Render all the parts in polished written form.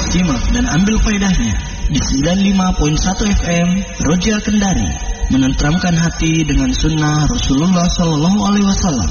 Simak dan ambil faedahnya di 95.1 FM Roja Kendari, menenteramkan hati dengan sunnah Rasulullah Sallallahu Alaihi Wasallam.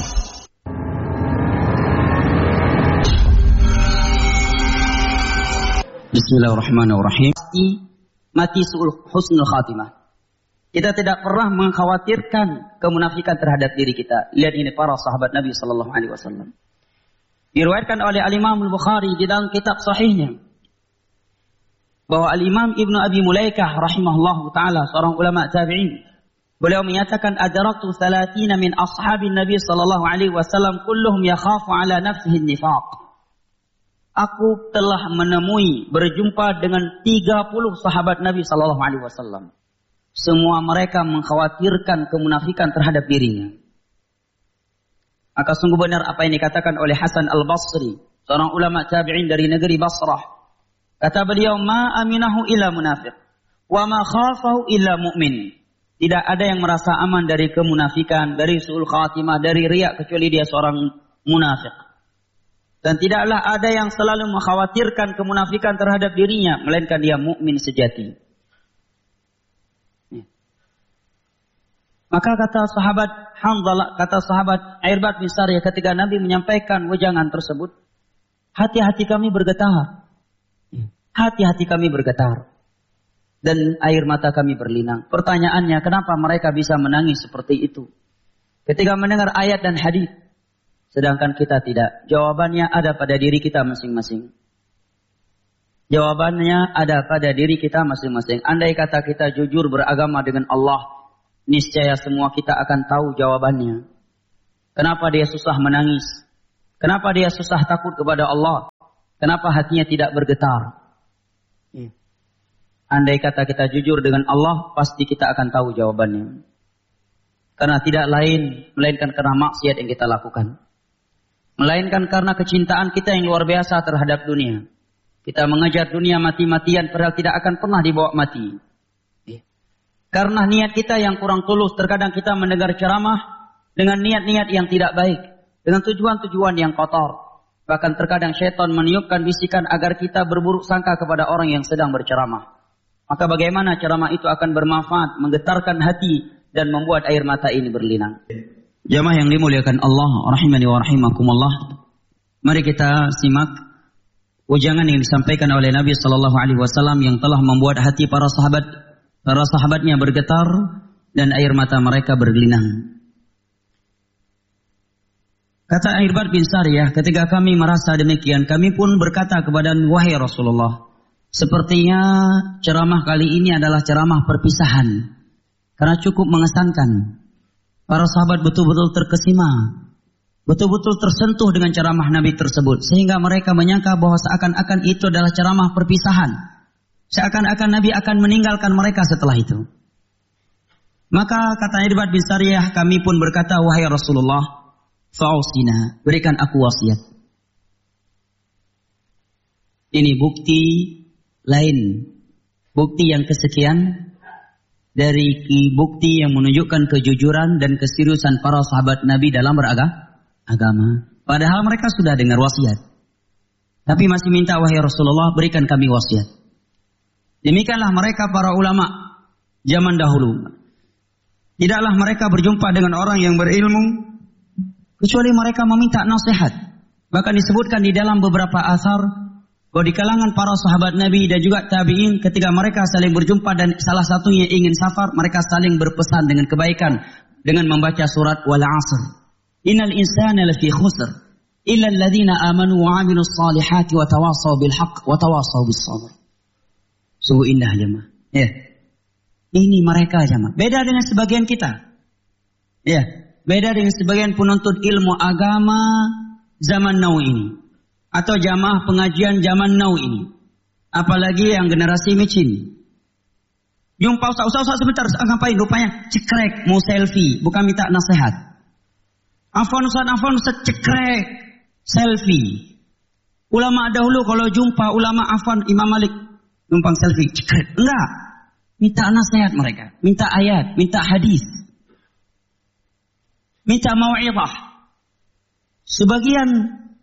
Bismillahirrahmanirrahim. Mati husnul khatimah. Kita tidak pernah mengkhawatirkan kemunafikan terhadap diri kita. Lihat ini para sahabat Nabi Sallallahu Alaihi Wasallam. Diriwayatkan oleh Al-Imam Al-Bukhari di dalam kitab sahihnya bahwa Al-Imam Ibnu Abi Mulaikah rahimahullahu taala, seorang ulama tabi'in, beliau menyatakan adraktu 30 min ashabin Nabi sallallahu alaihi wasallam kulluhum yakhafu ala nafsihi nifaq. Aku telah menemui, berjumpa dengan 30 sahabat Nabi sallallahu alaihi wasallam. Semua mereka mengkhawatirkan kemunafikan terhadap dirinya. Maka sungguh benar apa yang dikatakan oleh Hasan Al-Basri, seorang ulama tabi'in dari negeri Basrah. Kata beliau, ma aminahu illa munafiq, wa ma khafahu illa mu'min. Tidak ada yang merasa aman dari kemunafikan, dari su'ul khatimah, dari riya, kecuali dia seorang munafik. Dan tidaklah ada yang selalu mengkhawatirkan kemunafikan terhadap dirinya, melainkan dia mukmin sejati. Maka kata sahabat Hanzalah, kata sahabat Irbad bin Sariyah ketika Nabi menyampaikan wejangan tersebut, hati-hati kami bergetar. Hati-hati kami bergetar. Dan air mata kami berlinang. Pertanyaannya, kenapa mereka bisa menangis seperti itu ketika mendengar ayat dan hadis, sedangkan kita tidak? Jawabannya ada pada diri kita masing-masing. Jawabannya ada pada diri kita masing-masing. Andai kata kita jujur beragama dengan Allah, niscaya semua kita akan tahu jawabannya. Kenapa dia susah menangis? Kenapa dia susah takut kepada Allah? Kenapa hatinya tidak bergetar? Andai kata kita jujur dengan Allah, pasti kita akan tahu jawabannya. Karena tidak lain melainkan karena maksiat yang kita lakukan. Melainkan karena kecintaan kita yang luar biasa terhadap dunia. Kita mengejar dunia mati-matian padahal tidak akan pernah dibawa mati. Karena niat kita yang kurang tulus, terkadang kita mendengar ceramah dengan niat-niat yang tidak baik, dengan tujuan-tujuan yang kotor. Bahkan terkadang syaitan meniupkan bisikan agar kita berburuk sangka kepada orang yang sedang berceramah. Maka bagaimana ceramah itu akan bermanfaat, menggetarkan hati dan membuat air mata ini berlinang. Jamaah yang dimuliakan Allah, rahimani wa rahimakumullah. Mari kita simak ujangan yang disampaikan oleh Nabi sallallahu alaihi wasallam yang telah membuat hati para sahabatnya bergetar dan air mata mereka berlinang. Kata Irbad bin Sariyah, ketika kami merasa demikian, kami pun berkata kepada wahai Rasulullah, sepertinya ceramah kali ini adalah ceramah perpisahan. Karena cukup mengesankan. Para sahabat betul-betul terkesima. Betul-betul tersentuh dengan ceramah Nabi tersebut. Sehingga mereka menyangka bahwa seakan-akan itu adalah ceramah perpisahan. Seakan-akan Nabi akan meninggalkan mereka setelah itu. Maka kata Irbad bin Sariyah, kami pun berkata, wahai Rasulullah, fa'usina, berikan aku wasiat. Ini bukti lain, bukti yang kesekian dari bukti yang menunjukkan kejujuran dan keseriusan para sahabat Nabi dalam beragama. Padahal mereka sudah dengar wasiat, tapi masih minta, wahai Rasulullah, berikan kami wasiat. Demikianlah mereka para ulama zaman dahulu. Tidaklah mereka berjumpa dengan orang yang berilmu kecuali mereka meminta nasihat. Bahkan disebutkan di dalam beberapa asar bahwa di kalangan para sahabat Nabi dan juga tabi'in, ketika mereka saling berjumpa dan salah satunya ingin safar, mereka saling berpesan dengan kebaikan dengan membaca surat wal 'asr. Innal insana lafi khusr illa alladhina amanu wa 'amilus salihati wa tawasaw bil haqq wa tawasaw bis sabr. Sungguh indah jemaah. Ya. Ini mereka jemaah. Beda dengan sebagian kita. Ya, beda dengan sebagian penuntut ilmu agama zaman now ini. Atau jamaah pengajian zaman now ini. Apalagi yang generasi micin. Jumpa ustaz sebentar, ngapain? Rupanya cekrek, mau selfie, bukan minta nasihat. Afwan ustaz, cekrek, selfie. Ulama dahulu kalau jumpa ulama Afwan, Imam Malik, numpang selfie, cekrek. Enggak. Minta nasihat mereka, minta ayat, minta hadis. Minta mau'izah. Sebagian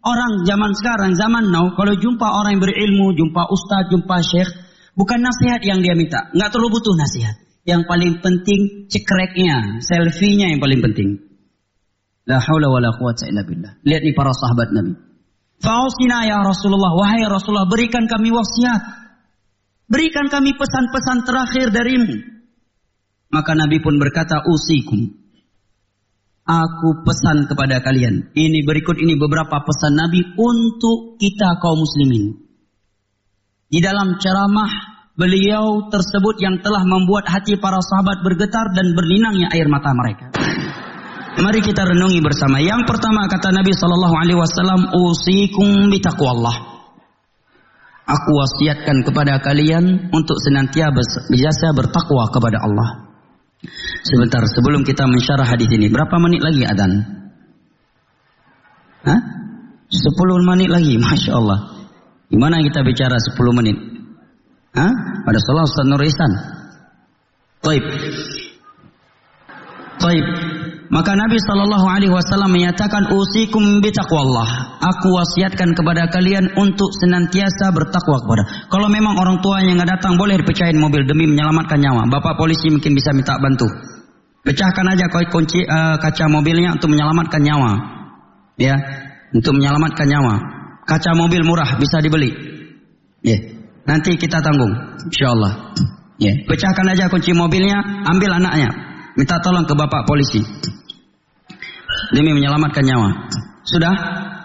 Orang zaman sekarang, zaman now, kalau jumpa orang yang berilmu, jumpa ustaz, jumpa syekh, bukan nasihat yang dia minta. Nggak terlalu butuh nasihat. Yang paling penting cekreknya, selfie-nya yang paling penting. La haula wa la quwwata illa billah. Lihat nih para sahabat Nabi. Fa'usina ya Rasulullah, wahai Rasulullah, berikan kami wasiat. Berikan kami pesan-pesan terakhir darimu. Maka Nabi pun berkata, usikum. Aku pesan kepada kalian. Ini berikut ini beberapa pesan Nabi untuk kita kaum muslimin. Di dalam ceramah beliau tersebut yang telah membuat hati para sahabat bergetar dan berlinangnya air mata mereka. Mari kita renungi bersama. Yang pertama kata Nabi SAW, usikum bitaqwallah. Aku wasiatkan kepada kalian untuk senantiasa bertakwa kepada Allah. Sebentar, sebelum kita mensyarah hadis ini, berapa menit lagi adzan? 10 menit lagi, Masya Allah. Gimana kita bicara 10 menit? Pada salat Ustaz Nur Ihsan. Taib. Maka Nabi SAW menyatakan, usikum bitaqwallah. Aku wasiatkan kepada kalian untuk senantiasa bertakwa kepada. Kalau memang orang tua yang nggak datang, boleh dipecahin mobil demi menyelamatkan nyawa. Bapak polisi mungkin bisa minta bantu. Pecahkan aja kunci kaca mobilnya untuk menyelamatkan nyawa. Ya, untuk menyelamatkan nyawa. Kaca mobil murah bisa dibeli. Ya, nanti kita tanggung, insyaallah. Ya, pecahkan aja kunci mobilnya, ambil anaknya, minta tolong ke bapak polisi. Demi menyelamatkan nyawa. Sudah?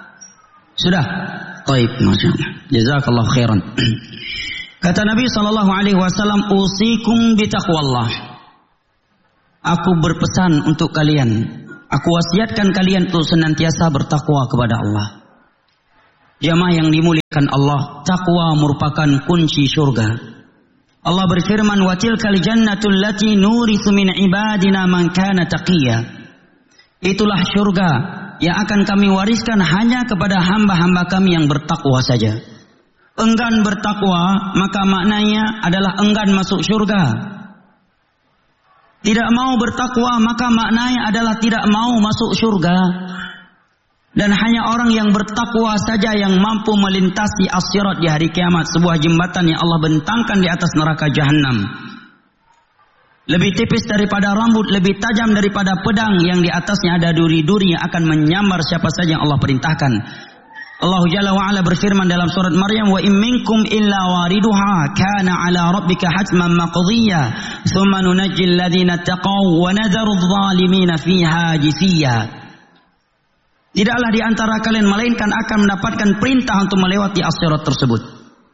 Taib, masyaallah. Jazakallahu khairan. Kata Nabi SAW, usikum bitaqwallah. Aku berpesan untuk kalian. Aku wasiatkan kalian untuk senantiasa bertakwa kepada Allah. Jamaah yang dimuliakan Allah, takwa merupakan kunci surga. Allah berfirman, wa tilkal jannatul lati nuritsu min ibadina man kana taqiyya. Itulah surga yang akan kami wariskan hanya kepada hamba-hamba kami yang bertakwa saja. Enggan bertakwa, maka maknanya adalah enggan masuk surga. Tidak mau bertakwa, maka maknanya adalah tidak mau masuk surga. Dan hanya orang yang bertakwa saja yang mampu melintasi as-sirat di hari kiamat, sebuah jembatan yang Allah bentangkan di atas neraka jahanam. Lebih tipis daripada rambut, lebih tajam daripada pedang, yang di atasnya ada duri-duri yang akan menyambar siapa saja yang Allah perintahkan. Allah Jalla wa Ala berfirman dalam surat Maryam, wa in minkum illa wariduha kana ala rabbika hatman maqdiyya thumma nunajjil ladzina taqaw wa nadharu adh-dhalimina fiha jithiya. Tidaklah di antara kalian melainkan akan mendapatkan perintah untuk melewati as-sirat tersebut.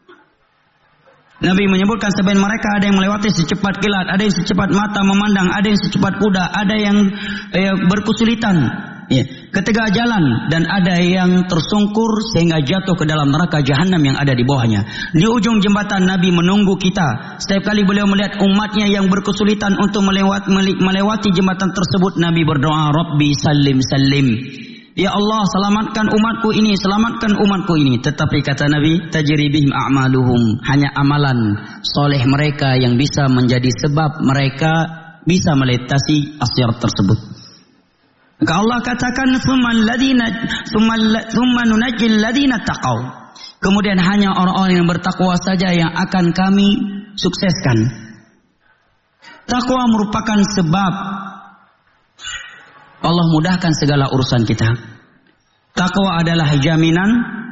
Nabi menyebutkan sebagian mereka ada yang melewati secepat kilat, ada yang secepat mata memandang, ada yang secepat kuda, ada yang berkesulitan ketika jalan, dan ada yang tersungkur sehingga jatuh ke dalam neraka jahanam yang ada di bawahnya. Di ujung jembatan Nabi menunggu kita. Setiap kali beliau melihat umatnya yang berkesulitan untuk melewati jembatan tersebut, Nabi berdoa, Rabbi salim salim. Ya Allah, selamatkan umatku ini, selamatkan umatku ini. Tetapi kata Nabi, tajri bihim a'maluhum, hanya amalan soleh mereka yang bisa menjadi sebab mereka bisa melintasi as-sirat tersebut. Maka Allah katakan, thumma nunajjil ladzina taqaw. Kemudian hanya orang-orang yang bertakwa saja yang akan kami sukseskan. Takwa merupakan sebab Allah mudahkan segala urusan kita. Takwa adalah jaminan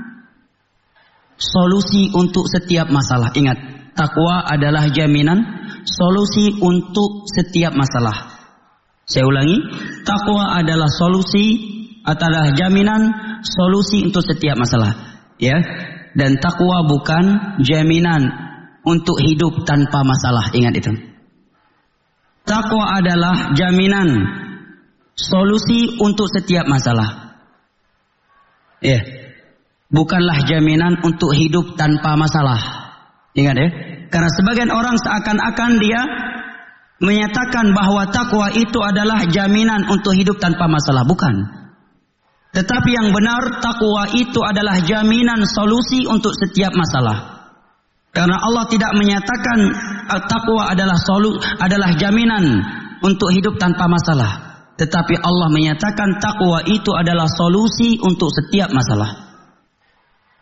solusi untuk setiap masalah. Ingat, takwa adalah jaminan solusi untuk setiap masalah. Saya ulangi, takwa adalah jaminan solusi untuk setiap masalah. Ya, dan takwa bukan jaminan untuk hidup tanpa masalah. Ingat itu. Takwa adalah jaminan solusi untuk setiap masalah. Bukanlah jaminan untuk hidup tanpa masalah. Ingat ya. Karena sebagian orang seakan-akan dia menyatakan bahwa takwa itu adalah jaminan untuk hidup tanpa masalah. Bukan. Tetapi yang benar, takwa itu adalah jaminan solusi untuk setiap masalah. Karena Allah tidak menyatakan takwa adalah jaminan untuk hidup tanpa masalah. Tetapi Allah menyatakan takwa itu adalah solusi untuk setiap masalah.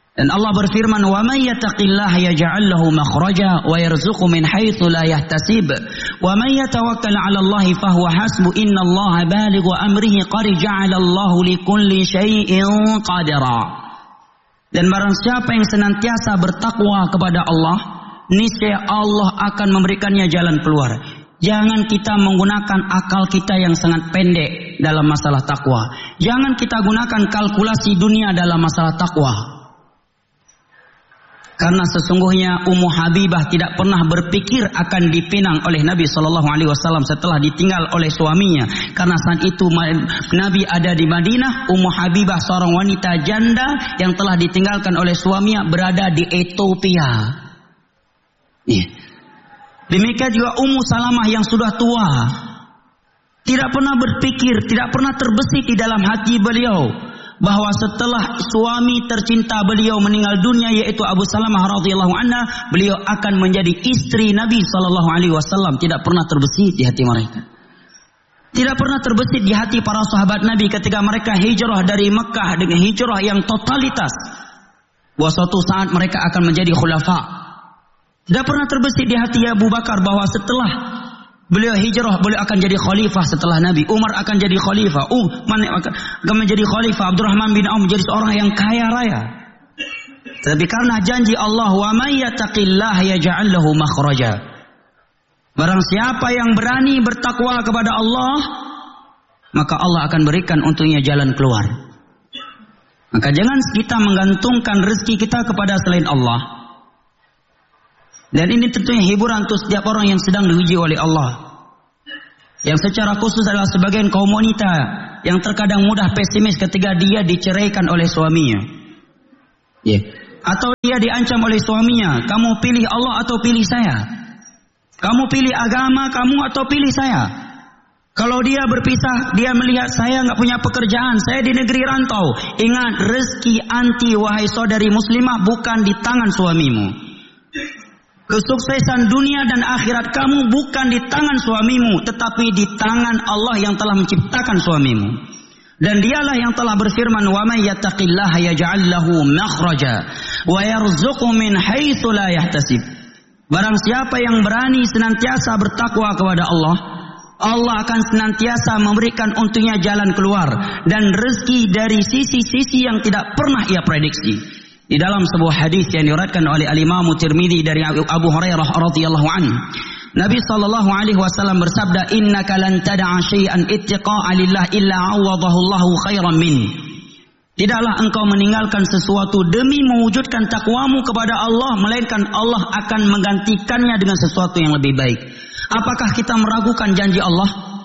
Dan Allah berfirman, "Wa may yattaqillaha yaj'al lahu makhraja wa yarzuqhu min haitsu la yahtasib. Wa may yatawakkal 'ala Allahi fahuwa hasbuh. Innallaha balighu amrihi qad ja'ala Allahu likulli syai'in qadira." Dan barang siapa yang senantiasa bertakwa kepada Allah, niscaya Allah akan memberikannya jalan keluar. Jangan kita menggunakan akal kita yang sangat pendek dalam masalah takwa. Jangan kita gunakan kalkulasi dunia dalam masalah takwa. Karena sesungguhnya Ummu Habibah tidak pernah berpikir akan dipinang oleh Nabi SAW setelah ditinggal oleh suaminya. Karena saat itu Nabi ada di Madinah, Ummu Habibah seorang wanita janda yang telah ditinggalkan oleh suaminya berada di Ethiopia. Demikian juga Ummu Salamah yang sudah tua. Tidak pernah berpikir, tidak pernah terbesit di dalam hati beliau bahwa setelah suami tercinta beliau meninggal dunia, yaitu Abu Salamah radhiyallahu anha, beliau akan menjadi istri Nabi SAW. Tidak pernah terbesit di hati mereka. Tidak pernah terbesit di hati para sahabat Nabi ketika mereka hijrah dari Mekah dengan hijrah yang totalitas, bahwa suatu saat mereka akan menjadi khulafa. Tidak pernah terbesit di hati Abu Bakar bahwa setelah beliau hijrah, beliau akan jadi khalifah setelah Nabi. Umar akan jadi khalifah. Akan menjadi khalifah. Abdurrahman bin Auf menjadi seorang yang kaya raya. Tapi karena janji Allah, wa may yattaqillaha yaj'al lahu makhraja. Barang siapa yang berani bertakwa kepada Allah, maka Allah akan berikan untuknya jalan keluar. Maka jangan kita menggantungkan rezeki kita kepada selain Allah. Dan ini tentunya hiburan untuk setiap orang yang sedang diuji oleh Allah. Yang secara khusus adalah sebagian kaum wanita yang terkadang mudah pesimis ketika dia diceraikan oleh suaminya. Atau dia diancam oleh suaminya, kamu pilih Allah atau pilih saya? Kamu pilih agama kamu atau pilih saya? Kalau dia berpisah, dia melihat saya nggak punya pekerjaan, saya di negeri rantau. Ingat, rezeki anti wahai saudari muslimah bukan di tangan suamimu. Kesuksesan dunia dan akhirat kamu bukan di tangan suamimu, tetapi di tangan Allah yang telah menciptakan suamimu. Dan dialah yang telah berfirman, "Wa may yattaqillaha yaj'al lahu makhraja wa yarzuqhu min haitsu la yahtasib." Barang siapa yang berani senantiasa bertakwa kepada Allah, Allah akan senantiasa memberikan untuknya jalan keluar dan rezeki dari sisi-sisi yang tidak pernah ia prediksi. Di dalam sebuah hadis yang diriwayatkan oleh Al-Imam Tirmidzi dari Abu Hurairah radhiyallahu anhu, Nabi sallallahu alaihi wasallam bersabda, "Innaka lan tad'a syai'an ittiqa'a lillah illa 'awadahu Allahu khairan min." Tidaklah engkau meninggalkan sesuatu demi mewujudkan takwamu kepada Allah, melainkan Allah akan menggantikannya dengan sesuatu yang lebih baik. Apakah kita meragukan janji Allah?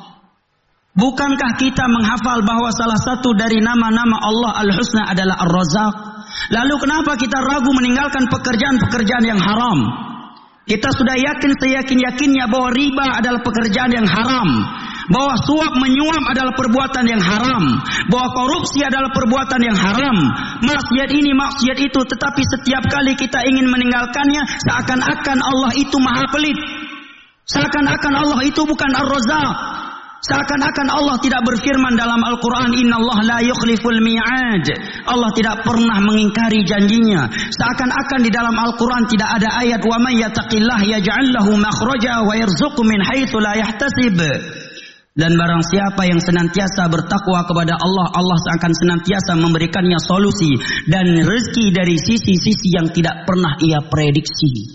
Bukankah kita menghafal bahwa salah satu dari nama-nama Allah Al-Husna adalah Ar-Razzaq? Lalu kenapa kita ragu meninggalkan pekerjaan-pekerjaan yang haram? Kita sudah yakin seyakin-yakinnya bahwa riba adalah pekerjaan yang haram, bahwa suap menyuap adalah perbuatan yang haram, bahwa korupsi adalah perbuatan yang haram, maksiat ini, maksiat itu. Tetapi setiap kali kita ingin meninggalkannya, seakan-akan Allah itu maha pelit, seakan-akan Allah itu bukan Ar-Razzaq. Seakan-akan Allah tidak berfirman dalam Al-Quran, "Innallaha la yukhliful mi'ad." Allah tidak pernah mengingkari janjinya. Seakan-akan di dalam Al-Quran tidak ada ayat, "Wa may yattaqillaha yaj'al lahu makhraja wa yarzuqhu min haitsu la yahtasib." Dan barang siapa yang senantiasa bertakwa kepada Allah, Allah akan senantiasa memberikannya solusi dan rezeki dari sisi-sisi yang tidak pernah ia prediksi.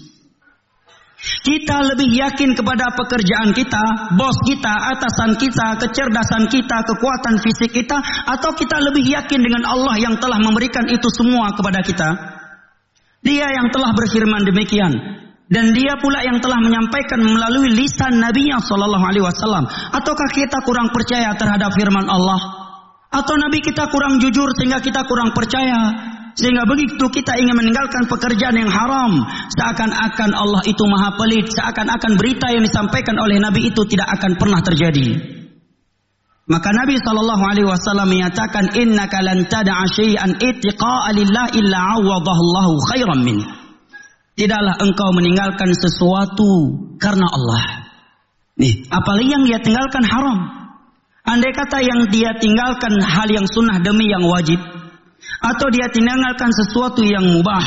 Kita lebih yakin kepada pekerjaan kita, bos kita, atasan kita, kecerdasan kita, kekuatan fisik kita, atau kita lebih yakin dengan Allah yang telah memberikan itu semua kepada kita? Dia yang telah berfirman demikian, dan dia pula yang telah menyampaikan melalui lisan Nabi-Nya sallallahu alaihi wasallam. Ataukah kita kurang percaya terhadap firman Allah? Atau Nabi kita kurang jujur sehingga kita kurang percaya? Sehingga begitu kita ingin meninggalkan pekerjaan yang haram, seakan-akan Allah itu maha pelit, seakan-akan berita yang disampaikan oleh Nabi itu tidak akan pernah terjadi. Maka Nabi SAW menyatakan, "Innaka lan tad'a syai'an ittiqa'a lillah illa 'awadahu Allahu khairan min." Tidaklah engkau meninggalkan sesuatu karena Allah. Apalagi yang dia tinggalkan haram. Andai kata yang dia tinggalkan hal yang sunnah demi yang wajib, Atau dia tinggalkan sesuatu yang mubah.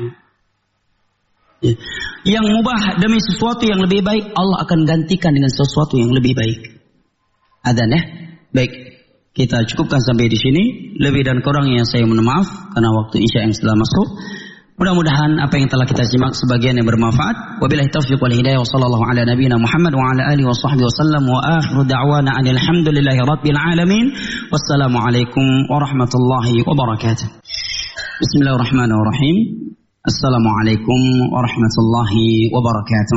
Yang mubah demi sesuatu yang lebih baik, Allah akan gantikan dengan sesuatu yang lebih baik. Adzan ya? Baik, kita cukupkan sampai di sini. Lebih dan kurangnya saya mohon maaf karena waktu Isya yang telah masuk. Mudah-mudahan apa yang telah kita simak sebagian yang bermanfaat. Wabillahi taufiq wal hidayah wa sallallahu ala nabiyyina Muhammad wa ala alihi wa sahbihi wasallam wa akhiru da'wana anil hamdulillahi rabbil alamin. Wassalamu alaikum warahmatullahi wabarakatuh. Bismillahirrahmanirrahim. Assalamualaikum warahmatullahi wabarakatuh.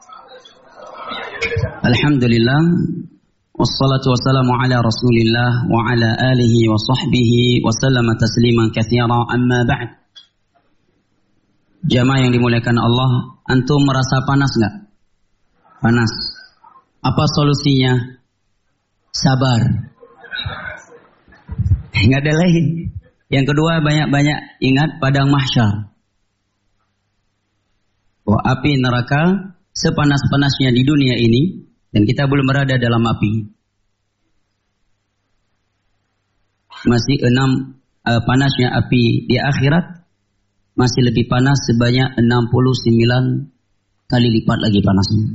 Alhamdulillah wassalatu wassalamu ala Rasulillah wa ala alihi wa sahbihi wa sallama tasliman katsira, amma ba'd. Jamaah yang dimuliakan Allah, antum merasa panas enggak? Panas. Apa solusinya? Sabar. Enggak ada lain. Yang kedua, banyak-banyak ingat padang mahsyar. Bahwa api neraka sepanas-panasnya di dunia ini, dan kita belum berada dalam api. Masih panasnya api di akhirat, masih lebih panas sebanyak 69 kali lipat lagi panasnya.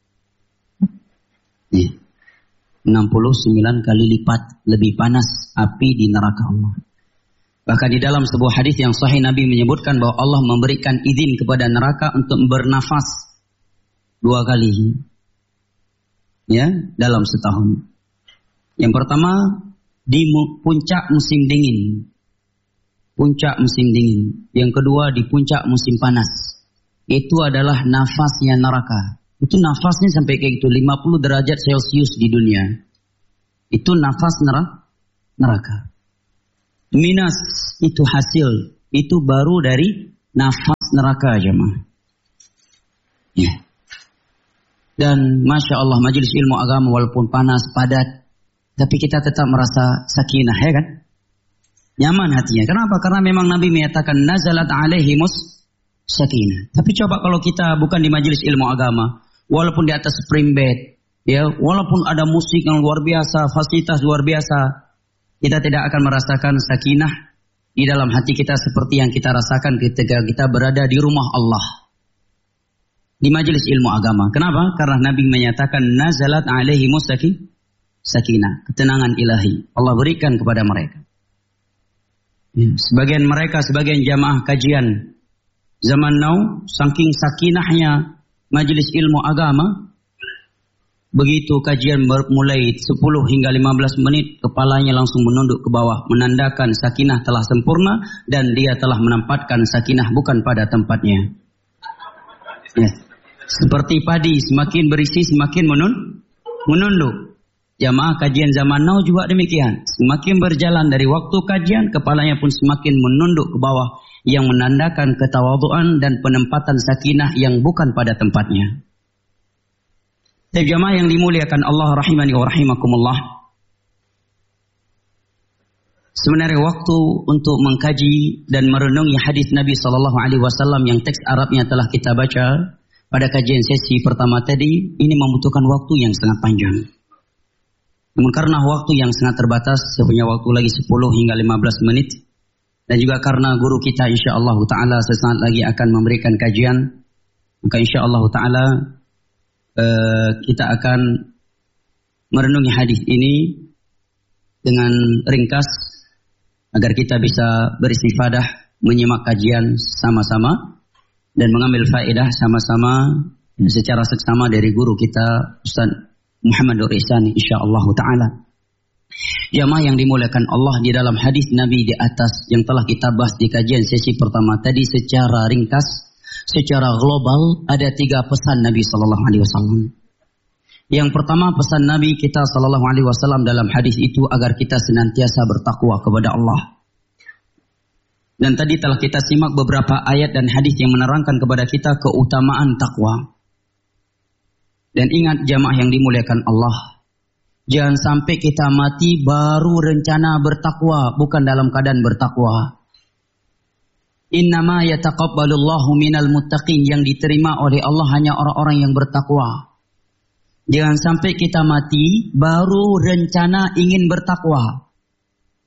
69 kali lipat lebih panas api di neraka Allah. Bahkan di dalam sebuah hadis yang sahih Nabi menyebutkan bahwa Allah memberikan izin kepada neraka untuk bernafas 2 kali. Ya, dalam setahun. Yang pertama di puncak musim dingin. Puncak musim dingin. Yang kedua di puncak musim panas. Itu adalah nafasnya neraka. Itu nafasnya sampai kayak gitu 50 derajat Celcius di dunia. Itu nafas neraka. Minus itu hasil. Itu baru dari nafas neraka jemaah. Ya. Dan Masya Allah majelis ilmu agama walaupun panas, padat, tapi kita tetap merasa sakinah, ya kan? Nyaman hatinya. Kenapa? Karena memang Nabi menyatakan nazalat alaihimus sakinah. Tapi coba kalau kita bukan di majelis ilmu agama, walaupun di atas spring bed, ya, walaupun ada musik yang luar biasa, fasilitas luar biasa, kita tidak akan merasakan sakinah di dalam hati kita seperti yang kita rasakan ketika kita berada di rumah Allah. Di majelis ilmu agama. Kenapa? Karena Nabi menyatakan nazalat alaihimus sakinah. Ketenangan ilahi. Allah berikan kepada mereka. Sebagian jamaah kajian zaman now, saking sakinahnya majelis ilmu agama, begitu kajian mulai 10 hingga 15 menit, kepalanya langsung menunduk ke bawah, menandakan sakinah telah sempurna dan dia telah menempatkan sakinah bukan pada tempatnya. Ya. Seperti padi, semakin berisi semakin menunduk. Jamaah kajian zaman now juga demikian. Semakin berjalan dari waktu kajian, kepalanya pun semakin menunduk ke bawah, yang menandakan ketawadhuan dan penempatan sakinah yang bukan pada tempatnya. Tapi jamaah yang dimuliakan Allah rahimani wa rahimakumullah. Sebenarnya waktu untuk mengkaji dan merenungi hadis Nabi SAW yang teks Arabnya telah kita baca pada kajian sesi pertama tadi, ini membutuhkan waktu yang sangat panjang. Namun karena waktu yang sangat terbatas, saya punya waktu lagi 10 hingga 15 menit. Dan juga karena guru kita insyaAllah ta'ala sesaat lagi akan memberikan kajian, maka insyaAllah ta'ala kita akan merenungi hadis ini dengan ringkas agar kita bisa beristifadah, menyimak kajian sama-sama dan mengambil faedah sama-sama secara seksama dari guru kita Ustaz Muhammad Nur Ihsani insyaallah taala. Jamaah yang dimuliakan Allah, di dalam hadis Nabi di atas yang telah kita bahas di kajian sesi pertama tadi secara ringkas, secara global ada 3 pesan Nabi sallallahu alaihi wasallam. Yang pertama, pesan Nabi kita sallallahu alaihi wasallam dalam hadis itu agar kita senantiasa bertakwa kepada Allah. Dan tadi telah kita simak beberapa ayat dan hadis yang menerangkan kepada kita keutamaan takwa. Dan ingat jamaah yang dimuliakan Allah, jangan sampai kita mati baru rencana bertakwa, bukan dalam keadaan bertakwa. Innama yataqabbalullahu minal muttaqin, yang diterima oleh Allah hanya orang-orang yang bertakwa. Jangan sampai kita mati baru rencana ingin bertakwa.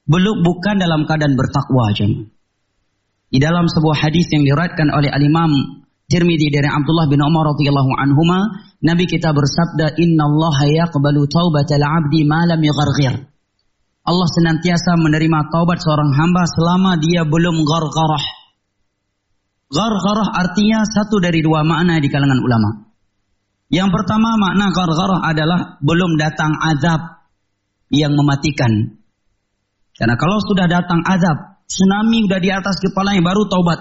bukan dalam keadaan bertakwa jemaah. Di dalam sebuah hadis yang diriwayatkan oleh Al-Imam Tirmidzi dari Abdullah bin Umar radhiyallahu anhuma, Nabi kita bersabda, "Innallaha yaqbalu taubatal 'abdi ma lam yugharghir." Allah senantiasa menerima taubat seorang hamba selama dia belum ghargharah. Ghargharah artinya satu dari dua makna di kalangan ulama. Yang pertama, makna ghargharah adalah belum datang azab yang mematikan. Karena kalau sudah datang azab, tsunami udah di atas kepalanya, baru taubat.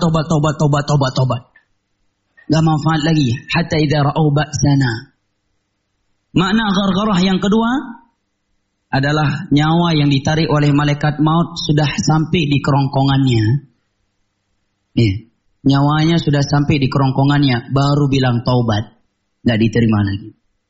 Gak manfaat lagi. Hatta idza ra'au ba'sana. Makna ghargharah yang kedua adalah nyawa yang ditarik oleh malaikat maut sudah sampai di kerongkongannya. Nyawanya sudah sampai di kerongkongannya, baru bilang taubat. Gak diterima lagi.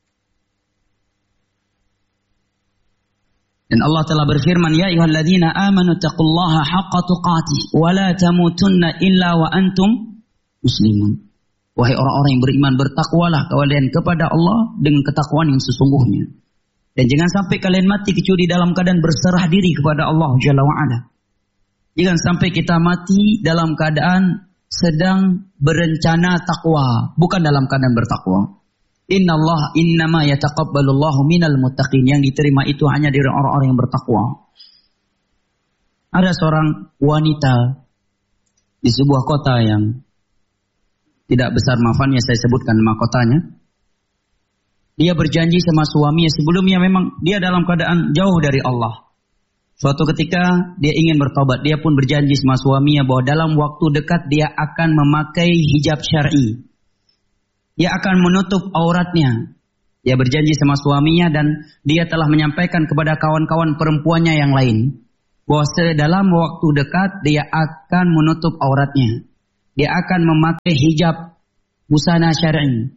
Dan Allah telah berfirman, "Ya ayyuhalladzina amanu taqullaha haqqa tuqatih wa la tamutunna illa wa antum muslimun." Wahai orang-orang yang beriman, bertakwalah kalian kepada Allah dengan ketakwaan yang sesungguhnya. Dan jangan sampai kalian mati kecuali dalam keadaan berserah diri kepada Allah Jalla wa'ala. Jangan sampai kita mati dalam keadaan sedang berencana takwa, bukan dalam keadaan bertakwa. Innallaha innama yataqabbalullahu minal muttaqin. Yang diterima itu hanya dari orang-orang yang bertakwa. Ada seorang wanita di sebuah kota yang tidak besar maafnya saya sebutkan nama kotanya. Dia berjanji sama suaminya, sebelumnya memang dia dalam keadaan jauh dari Allah. Suatu ketika dia ingin bertobat, dia pun berjanji sama suaminya bahwa dalam waktu dekat dia akan memakai hijab syar'i. Dia akan menutup auratnya. Dia berjanji sama suaminya dan dia telah menyampaikan kepada kawan-kawan perempuannya yang lain bahwa dalam waktu dekat dia akan menutup auratnya. Dia akan memakai hijab busana syar'i.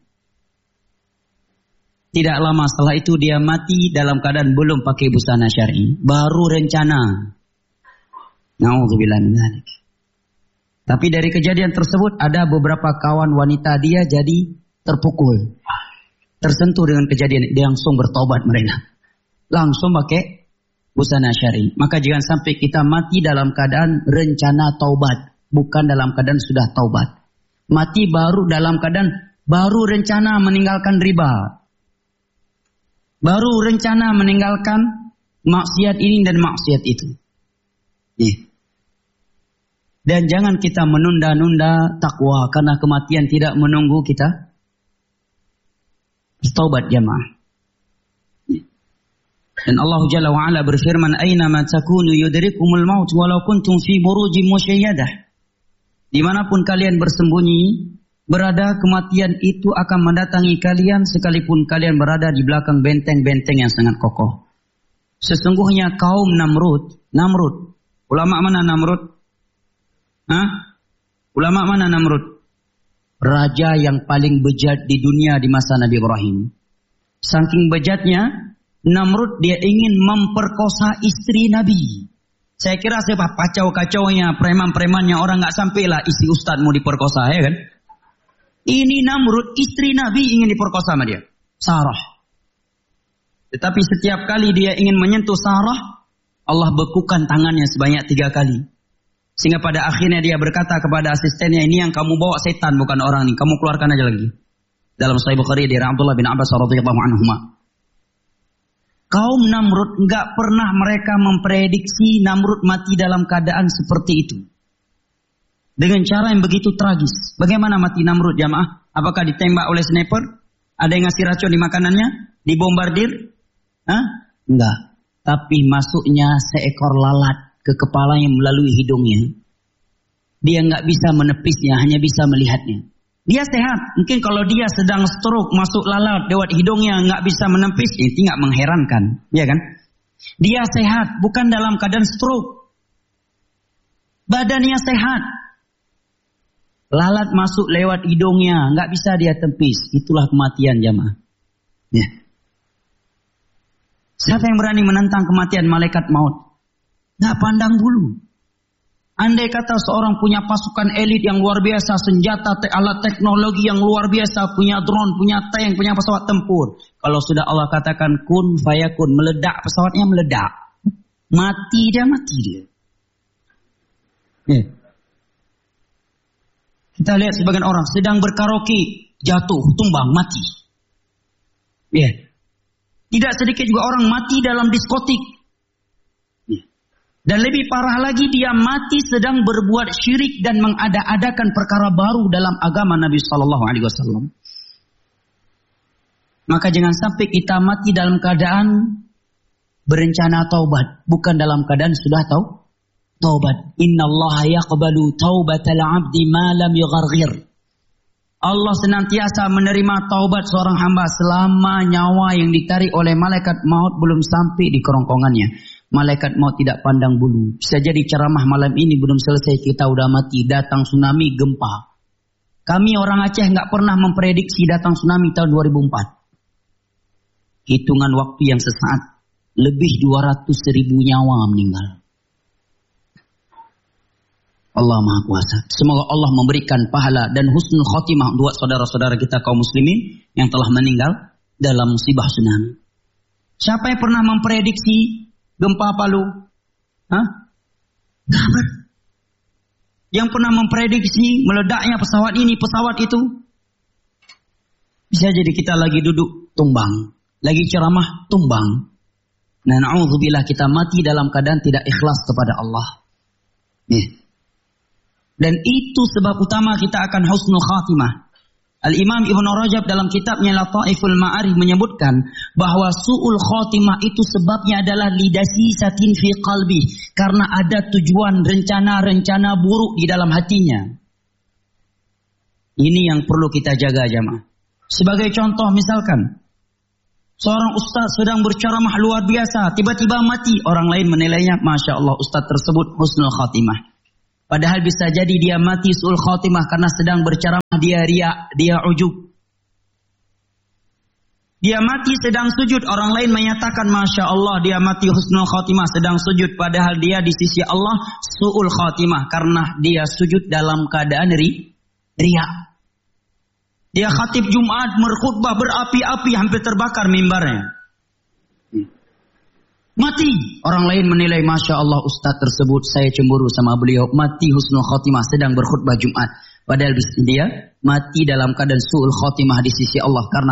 Tidak lama setelah itu dia mati dalam keadaan belum pakai busana syar'i, baru rencana. Nauzubillah min dzalik. Tapi dari kejadian tersebut ada beberapa kawan wanita dia jadi terpukul, tersentuh dengan kejadian, dia langsung bertobat mereka. Langsung pakai busana syar'i. Maka jangan sampai kita mati dalam keadaan rencana taubat, bukan dalam keadaan sudah taubat. Mati baru dalam keadaan baru rencana meninggalkan riba. Baru rencana meninggalkan maksiat ini dan maksiat itu. Dan jangan kita menunda-nunda takwa karena kematian tidak menunggu kita taubat jamaah. Dan Allah Jalla wa Ala berfirman, "Aina ma takunu yudrikumul maut walau kuntum fi burujin musyayyadah." Dimanapun kalian bersembunyi, berada, kematian itu akan mendatangi kalian sekalipun kalian berada di belakang benteng-benteng yang sangat kokoh. Sesungguhnya kaum Namrud. Ulama mana Namrud? Ulama mana Namrud? Raja yang paling bejat di dunia di masa Nabi Ibrahim. Saking bejatnya, Namrud dia ingin memperkosa istri Nabi. Saya kira siapa kacau-kacaunya, preman-premannya orang nggak sampailah istri ustadz mau diperkosa, ya kan? Ini Namrud, istri Nabi ingin diperkosa sama dia, Sarah. Tetapi setiap kali dia ingin menyentuh Sarah, Allah bekukan tangannya sebanyak 3 kali. Sehingga pada akhirnya dia berkata kepada asistennya, "Ini yang kamu bawa setan, bukan orang ini. Kamu keluarkan aja lagi." Dalam Sahih Bukhari dari Abdullah bin Abbas radhiyallahu anhuma. Kaum Namrud enggak pernah mereka memprediksi Namrud mati dalam keadaan seperti itu. Dengan cara yang begitu tragis. Bagaimana mati Namrud jamaah? Apakah ditembak oleh sniper? Ada yang ngasih racun di makanannya? Dibombardir? Enggak. Tapi masuknya seekor lalat ke kepalanya melalui hidungnya. Dia enggak bisa menepisnya, hanya bisa melihatnya. Dia sehat. Mungkin kalau dia sedang stroke, masuk lalat lewat hidungnya, nggak bisa menepis, itu nggak mengherankan, ya kan? Dia sehat, bukan dalam keadaan stroke. Badannya sehat. Lalat masuk lewat hidungnya, nggak bisa dia tepis. Itulah kematian jamaah. Ya. Siapa yang berani menentang kematian malaikat maut? Nggak pandang bulu. Andai kata seorang punya pasukan elit yang luar biasa, senjata, alat teknologi yang luar biasa, punya drone, punya tank, punya pesawat tempur. Kalau sudah Allah katakan kun fayakun, meledak, pesawatnya meledak. Mati dia. Kita lihat sebagian orang sedang berkaraoke, jatuh, tumbang, mati. Tidak sedikit juga orang mati dalam diskotik. Dan lebih parah lagi, dia mati sedang berbuat syirik dan mengada-adakan perkara baru dalam agama Nabi SAW. Maka jangan sampai kita mati dalam keadaan berencana taubat, bukan dalam keadaan sudah taubat. Inna Allah yaqbalu taubatal abdi ma lam yugharghir. Allah senantiasa menerima taubat seorang hamba selama nyawa yang ditarik oleh malaikat maut belum sampai di kerongkongannya. Malaikat maut tidak pandang bulu. Bisa jadi ceramah malam ini belum selesai kita udah mati. Datang tsunami, gempa. Kami orang Aceh nggak pernah memprediksi datang tsunami tahun 2004. Hitungan waktu yang sesaat. Lebih 200.000 nyawa meninggal. Allah Maha Kuasa. Semoga Allah memberikan pahala dan husnul khotimah buat saudara-saudara kita kaum muslimin yang telah meninggal dalam musibah tsunami. Siapa yang pernah memprediksi gempa Palu? Yang pernah memprediksi meledaknya pesawat ini, pesawat itu? Bisa jadi kita lagi duduk tumbang, lagi ceramah tumbang. Nah, na'udzubillah kita mati dalam keadaan tidak ikhlas kepada Allah. Dan itu sebab utama kita akan husnul khatimah. Al-Imam Ibn Rajab dalam kitabnya Lataiful Ma'arif menyebutkan bahwa su'ul khatimah itu sebabnya adalah lidasisatin fi qalbi, karena ada tujuan rencana-rencana buruk di dalam hatinya. Ini yang perlu kita jaga jamaah. Sebagai contoh misalkan seorang ustaz sedang berceramah luar biasa, tiba-tiba mati, orang lain menilainya Masya Allah ustaz tersebut husnul khatimah. Padahal bisa jadi dia mati su'ul khatimah karena sedang berceramah, dia riya, dia ujub. Dia mati sedang sujud, orang lain menyatakan Masya Allah dia mati husnul khatimah sedang sujud. Padahal dia di sisi Allah su'ul khatimah karena dia sujud dalam keadaan riya. Dia khatib Jumat berkhutbah berapi-api hampir terbakar mimbarnya. Mati. Orang lain menilai Masya Allah ustaz tersebut saya cemburu sama beliau. Mati husnul khotimah sedang berkhutbah Jumat. Padahal dia mati dalam keadaan su'ul khotimah di sisi Allah karena